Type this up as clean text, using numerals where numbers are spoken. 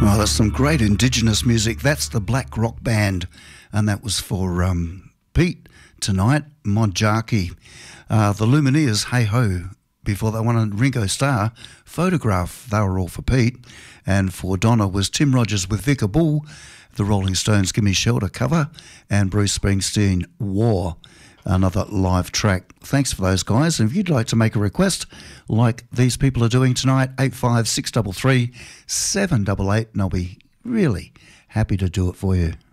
Oh, that's some great Indigenous music. That's the Black Rock Band, and that was for Pete tonight, Monjarki. The Lumineers, Hey Ho, before they won a Ringo Starr, Photograph, they were all for Pete. And for Donna was Tim Rogers with Vicar Bull, the Rolling Stones, Gimme Shelter cover, and Bruce Springsteen, War, another live track. Thanks for those guys. And if you'd like to make a request like these people are doing tonight, 85633 788, and I'll be really happy to do it for you.